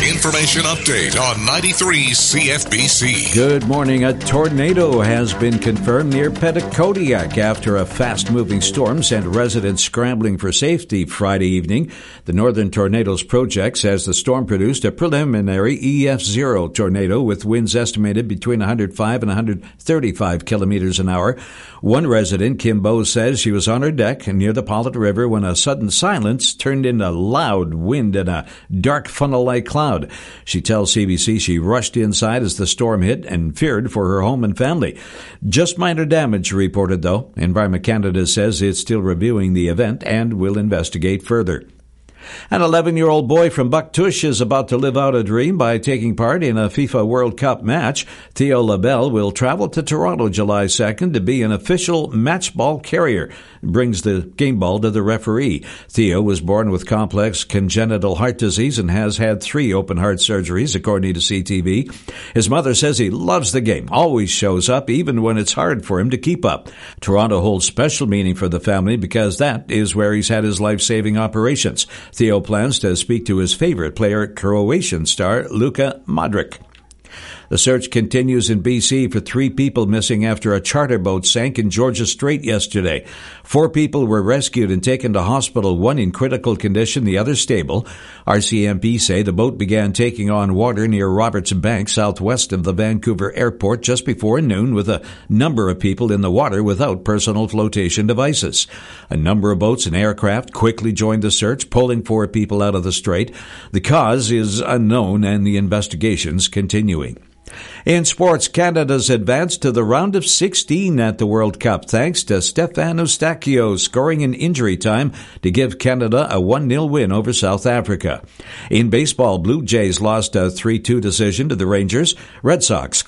Information update on 93 CFBC. Good morning. A tornado has been confirmed near Petitcodiac after a fast-moving storm sent residents scrambling for safety Friday evening. The Northern Tornadoes Project says the storm produced a preliminary EF0 tornado with winds estimated between 105 and 135 kilometers an hour. One resident, Kim Bo, says she was on her deck near the Pollitt River when a sudden silence turned into loud wind and a dark funnel-like cloud. She tells CBC she rushed inside as the storm hit and feared for her home and family. Just minor damage reported, though. Environment Canada says it's still reviewing the event and will investigate further. An 11-year-old boy from Bucktush is about to live out a dream by taking part in a FIFA World Cup match. Theo Labelle will travel to Toronto July 2nd to be an official match ball carrier. Brings the game ball to the referee. Theo was born with complex congenital heart disease and has had 3 open heart surgeries, according to CTV. His mother says he loves the game, always shows up, even when it's hard for him to keep up. Toronto holds special meaning for the family because that is where he's had his life-saving operations. Theo plans to speak to his favorite player, Croatian star Luka Modric. The search continues in BC for 3 people missing after a charter boat sank in Georgia Strait yesterday. 4 people were rescued and taken to hospital, 1 in critical condition, the other stable. RCMP say the boat began taking on water near Roberts Bank, southwest of the Vancouver airport, just before noon, with a number of people in the water without personal flotation devices. A number of boats and aircraft quickly joined the search, pulling 4 people out of the strait. The cause is unknown and the investigation's continuing. In sports, Canada's advanced to the round of 16 at the World Cup thanks to Stefan Eustáquio scoring in injury time to give Canada a 1-0 win over South Africa. In baseball, Blue Jays lost a 3-2 decision to the Rangers. Red Sox